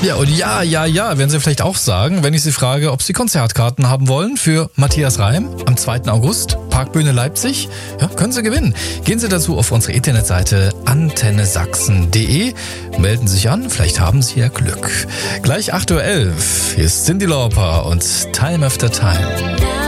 Ja, und ja, werden Sie vielleicht auch sagen, wenn ich Sie frage, ob Sie Konzertkarten haben wollen für Matthias Reim am 2. August, Parkbühne Leipzig. Ja, können Sie gewinnen. Gehen Sie dazu auf unsere Internetseite antennesachsen.de, melden Sie sich an, vielleicht haben Sie ja Glück. Gleich 8.11 Uhr, hier ist Cyndi Lauper und Time After Time.